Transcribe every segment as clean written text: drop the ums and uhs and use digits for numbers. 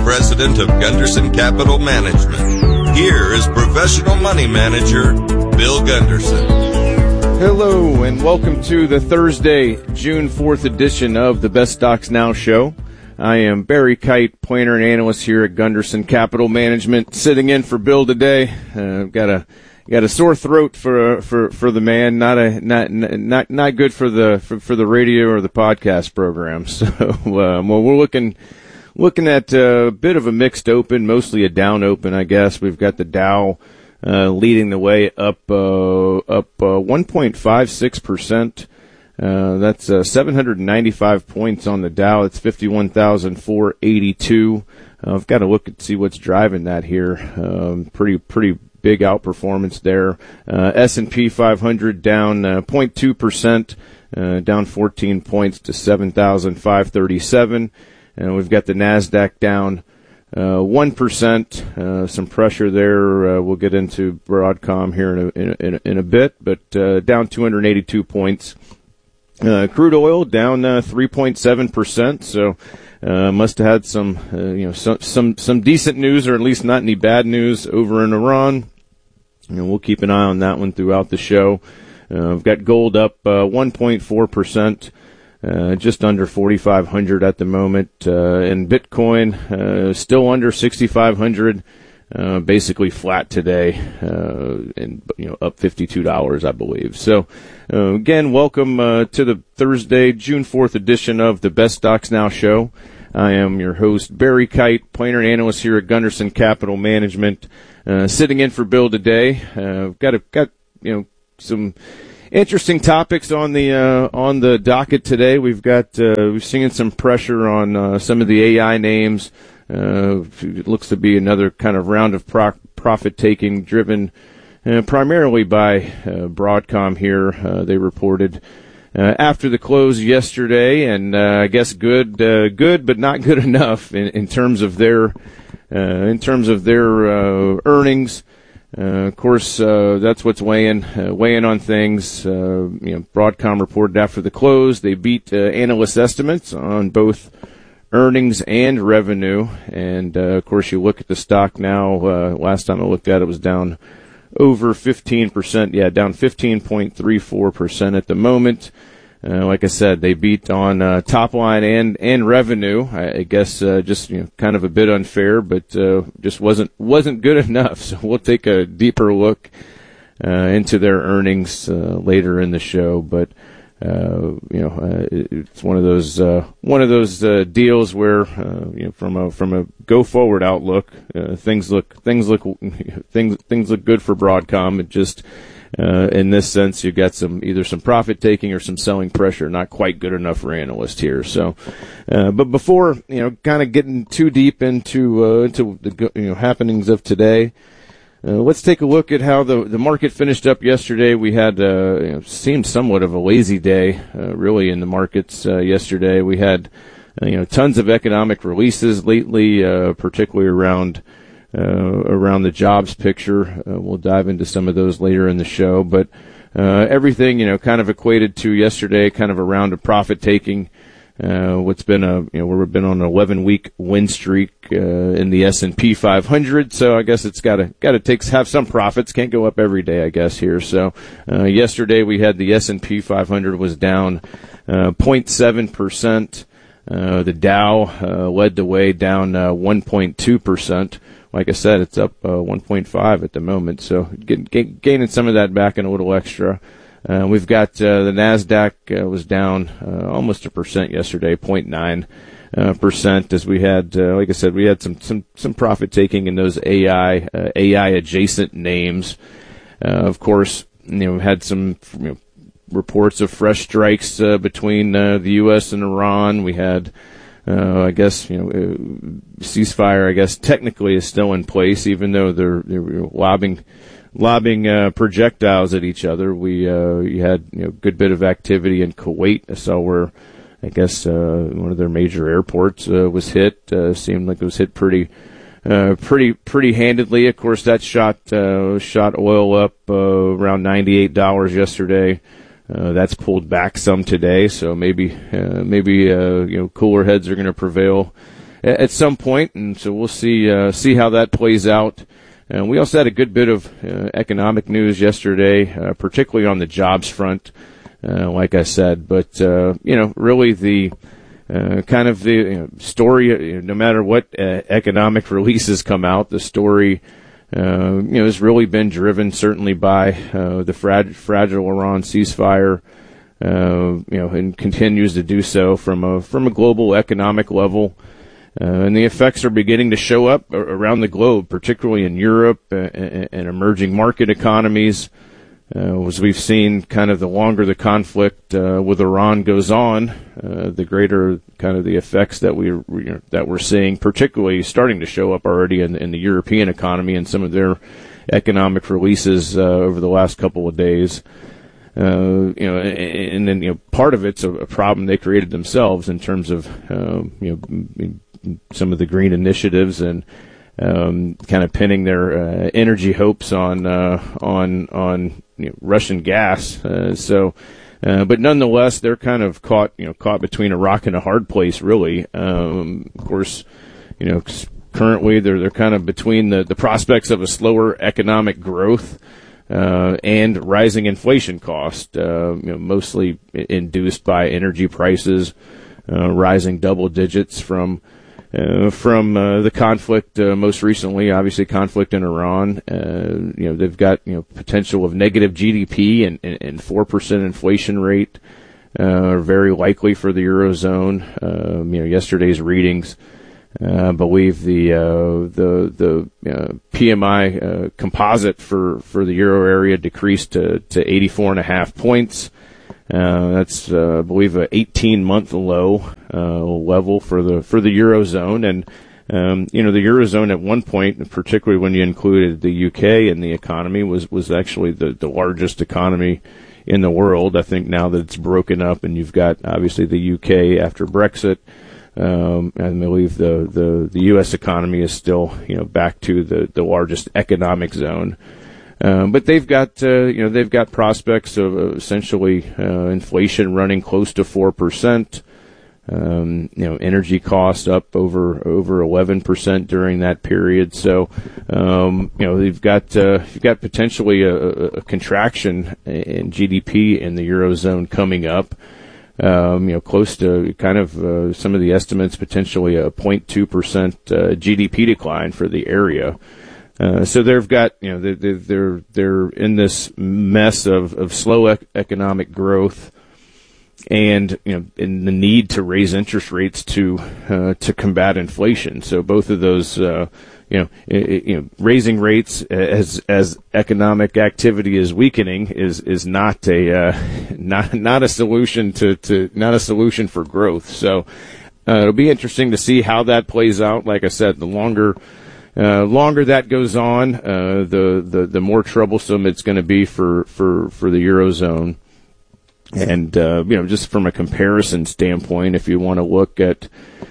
President of Gunderson Capital Management. Here is Professional Money Manager, Bill Gunderson. Hello, and welcome to the Thursday, June 4th edition of the Best Stocks Now show. I am Barry Kite, planner and analyst here at Gunderson Capital Management, sitting in for Bill today. Got a sore throat for the man, not good for the radio or the podcast program. So well, we're looking at a bit of a mixed open, mostly a down open, I guess. We've got the Dow leading the way up 1.56%. That's 795 points on the Dow. It's 51,482. I've got to look and see what's driving that here. Pretty big outperformance there. S&P 500 down 0.2%, down 14 points to 7,537. And we've got the NASDAQ down 1%. Some pressure there. We'll get into Broadcom here in a bit, but down 282 points. Crude oil down 3.7%. So must have had some decent news, or at least not any bad news over in Iran. And we'll keep an eye on that one throughout the show. We've got gold up 1.4%. Just under 4,500 at the moment, and Bitcoin still under 6,500, basically flat today, and up $52, I believe. So again, welcome to the Thursday, June 4th edition of the Best Stocks Now show. I am your host, Barry Kite, planner and analyst here at Gunderson Capital Management, sitting in for Bill today. Got some interesting topics on the docket today. We've seen some pressure on some of the AI names. It looks to be another kind of round of profit taking, driven primarily by Broadcom here. They reported after the close yesterday, and I guess good, but not good enough in terms of their earnings. Of course, that's what's weighing on things. Broadcom reported after the close. They beat analyst estimates on both earnings and revenue. And, of course, you look at the stock now. Last time I looked at it, was down over 15%. Yeah, down 15.34% at the moment. Like I said, they beat on top line and revenue. I guess just kind of a bit unfair, but just wasn't good enough. So we'll take a deeper look into their earnings later in the show. But it's one of those deals where from a go forward outlook, things look good for Broadcom. It just in this sense, you got either some profit taking or some selling pressure, not quite good enough for analysts here. So, but before, kind of getting too deep into the, happenings of today, let's take a look at how the market finished up yesterday. We had, seemed somewhat of a lazy day, really in the markets, yesterday. We had, tons of economic releases lately, particularly around the jobs picture. We'll dive into some of those later in the show, but everything kind of equated to yesterday, kind of a round of profit taking. What's been we've been on an 11-week win streak in the S&P 500, so I guess it's got to have some profits. Can't go up every day, I guess here. So yesterday we had the S&P 500 was down 0.7%. The Dow led the way, down 1.2%. Like I said, it's up 1.5 at the moment, so gaining some of that back and a little extra. We've got the NASDAQ was down almost 1% yesterday, 0.9%, as we had, like I said, we had some profit taking in those AI adjacent names. Of course, had some reports of fresh strikes between the U.S. and Iran. We had I guess, ceasefire, I guess, technically is still in place, even though they're lobbing projectiles at each other. You had, good bit of activity in Kuwait. I saw where, I guess, one of their major airports, was hit. Seemed like it was hit pretty handedly. Of course, that shot oil up, around $98 yesterday. That's pulled back some today, so maybe cooler heads are going to prevail at some point, and so we'll see how that plays out. We also had a good bit of economic news yesterday, particularly on the jobs front, like I said. But really the kind of the story, no matter what economic releases come out, the story has really been driven certainly by the fragile Iran ceasefire, and continues to do so from a global economic level. And the effects are beginning to show up around the globe, particularly in Europe and emerging market economies. As we've seen, kind of the longer the conflict with Iran goes on, the greater kind of the effects that we're seeing, particularly starting to show up already in the European economy and some of their economic releases over the last couple of days. And then part of it's a problem they created themselves in terms of some of the green initiatives and kind of pinning their energy hopes on Russian gas. But nonetheless, they're kind of caught between a rock and a hard place, really. Of course, currently they're kind of between the prospects of a slower economic growth and rising inflation cost, mostly induced by energy prices rising double digits from the conflict, most recently, obviously conflict in Iran. They've got, potential of negative GDP and 4% inflation rate, are very likely for the Eurozone. Yesterday's readings, believe the PMI, composite for the Euro area decreased to 84.5 points. That's, I believe, a 18-month low level for the Eurozone, and the Eurozone at one point, particularly when you included the UK in the economy, was actually the largest economy in the world. I think now that it's broken up, and you've got obviously the UK after Brexit, and I believe the US economy is still back to the largest economic zone. But they've got prospects of essentially inflation running close to 4%. Energy costs up over 11% during that period. So, you've got potentially a contraction in GDP in the Eurozone coming up. Close to kind of some of the estimates, potentially a 0.2% GDP decline for the area. So they've got, they're in this mess of slow economic growth and, in the need to raise interest rates to combat inflation. So both of those, raising rates as economic activity is weakening is not a solution not a solution for growth. So, it'll be interesting to see how that plays out. Like I said, the longer that goes on, the more troublesome it's going to be for the Eurozone. And, just from a comparison standpoint, if you want to look at,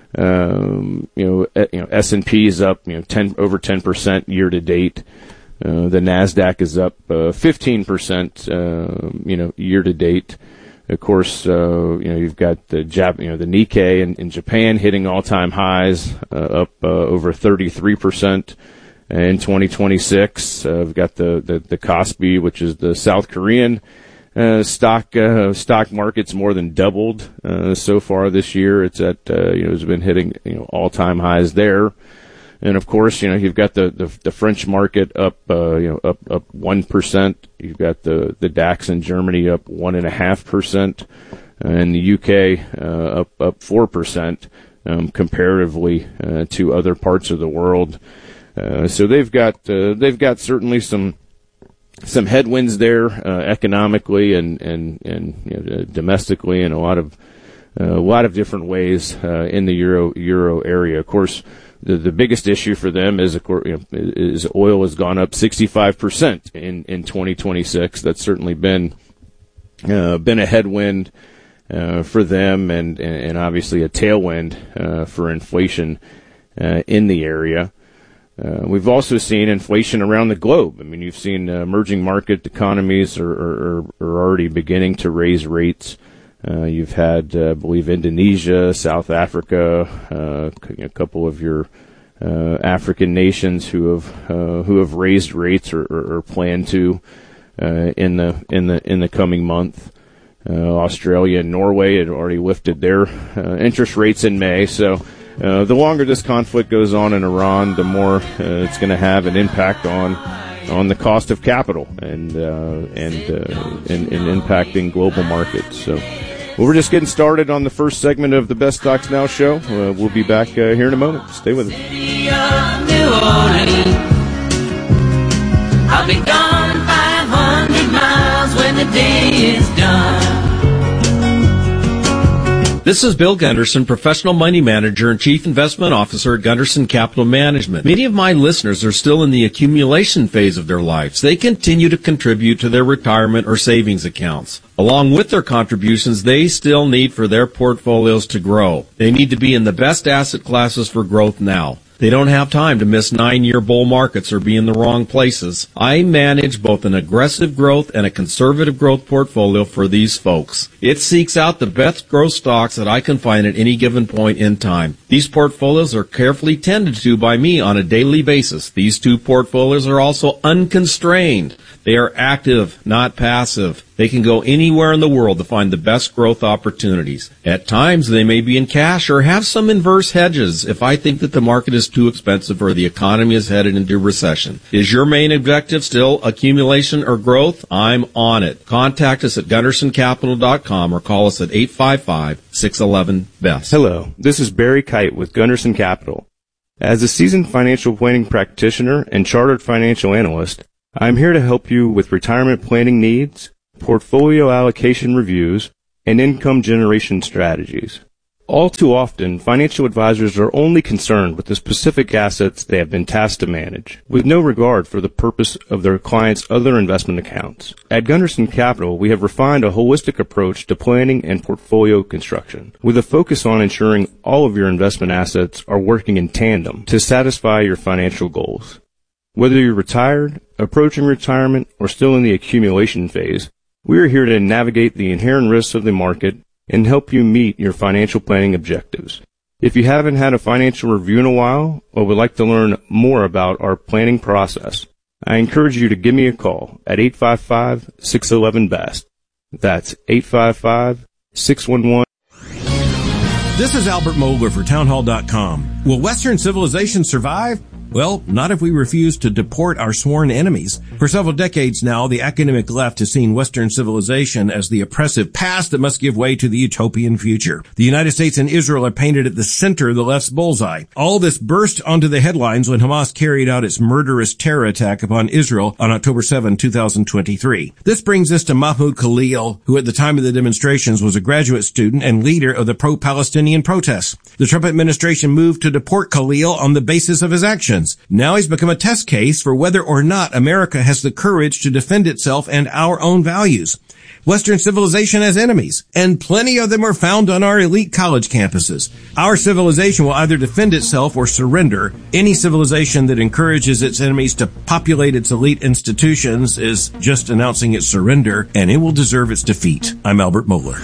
S&P is up, over 10% year to date. The NASDAQ is up, 15%, year to date. Of course, you've got the Nikkei in Japan hitting all-time highs, up over 33% in 2026. We've got the Kospi, which is the South Korean stock market's more than doubled so far this year. It's at it's been hitting all-time highs there. And of course, you've got the French market up 1%. You've got the DAX in Germany up 1.5%, and the UK up 4%, comparatively to other parts of the world. So they've got certainly some headwinds there economically and domestically in a lot of different ways in the euro area. Of course, the biggest issue for them is oil has gone up 65% in 2026. That's certainly been a headwind for them and obviously a tailwind for inflation in the area. We've also seen inflation around the globe. I mean, you've seen emerging market economies are already beginning to raise rates. You've had, I believe, Indonesia, South Africa, a couple of your African nations who have raised rates or plan to in the coming month. Australia and Norway had already lifted their interest rates in May. So the longer this conflict goes on in Iran, the more it's going to have an impact on the cost of capital and impacting global markets. So we're just getting started on the first segment of the Best Stocks Now show. We'll be back here in a moment. Stay with us. I'll be gone 500 miles when the day is done. This is Bill Gunderson, Professional Money Manager and Chief Investment Officer at Gunderson Capital Management. Many of my listeners are still in the accumulation phase of their lives. They continue to contribute to their retirement or savings accounts. Along with their contributions, they still need for their portfolios to grow. They need to be in the best asset classes for growth now. They don't have time to miss 9-year bull markets or be in the wrong places. I manage both an aggressive growth and a conservative growth portfolio for these folks. It seeks out the best growth stocks that I can find at any given point in time. These portfolios are carefully tended to by me on a daily basis. These two portfolios are also unconstrained. They are active, not passive. They can go anywhere in the world to find the best growth opportunities. At times, they may be in cash or have some inverse hedges if I think that the market is too expensive or the economy is headed into recession. Is your main objective still accumulation or growth? I'm on it. Contact us at GundersonCapital.com or call us at 855-611-BEST. Hello, this is Barry Kite with Gunderson Capital. As a seasoned financial planning practitioner and chartered financial analyst, I'm here to help you with retirement planning needs, portfolio allocation reviews, and income generation strategies. All too often, financial advisors are only concerned with the specific assets they have been tasked to manage, with no regard for the purpose of their clients' other investment accounts. At Gunderson Capital, we have refined a holistic approach to planning and portfolio construction, with a focus on ensuring all of your investment assets are working in tandem to satisfy your financial goals. Whether you're retired, approaching retirement, or still in the accumulation phase, we are here to navigate the inherent risks of the market and help you meet your financial planning objectives. If you haven't had a financial review in a while or would like to learn more about our planning process, I encourage you to give me a call at 855-611-BEST. That's 855-611. This is Albert Mohler for Townhall.com. Will Western civilization survive? Well, not if we refuse to deport our sworn enemies. For several decades now, the academic left has seen Western civilization as the oppressive past that must give way to the utopian future. The United States and Israel are painted at the center of the left's bullseye. All this burst onto the headlines when Hamas carried out its murderous terror attack upon Israel on October 7, 2023. This brings us to Mahmoud Khalil, who at the time of the demonstrations was a graduate student and leader of the pro-Palestinian protests. The Trump administration moved to deport Khalil on the basis of his actions. Now he's become a test case for whether or not America has the courage to defend itself and our own values. Western civilization has enemies, and plenty of them are found on our elite college campuses. Our civilization will either defend itself or surrender. Any civilization that encourages its enemies to populate its elite institutions is just announcing its surrender, and it will deserve its defeat. I'm Albert Mohler.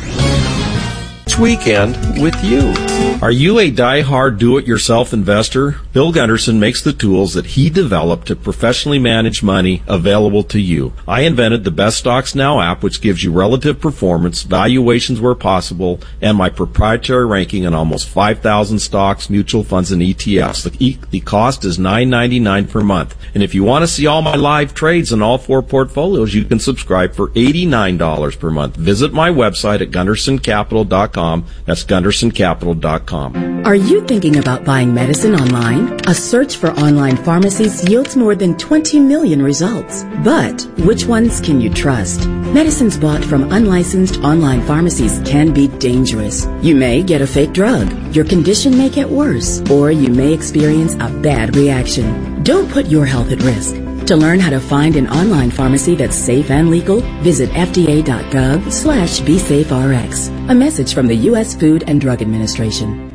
Weekend with you. Are you a die-hard do-it-yourself investor? Bill Gunderson makes the tools that he developed to professionally manage money available to you. I invented the Best Stocks Now app, which gives you relative performance, valuations where possible, and my proprietary ranking on almost 5,000 stocks, mutual funds, and ETFs. The cost is $9.99 per month. And if you want to see all my live trades in all 4 portfolios, you can subscribe for $89 per month. Visit my website at GundersonCapital.com. That's GundersonCapital.com. Are you thinking about buying medicine online? A search for online pharmacies yields more than 20 million results. But which ones can you trust? Medicines bought from unlicensed online pharmacies can be dangerous. You may get a fake drug, your condition may get worse, or you may experience a bad reaction. Don't put your health at risk. To learn how to find an online pharmacy that's safe and legal, visit fda.gov/BeSafeRx. A message from the U.S. Food and Drug Administration.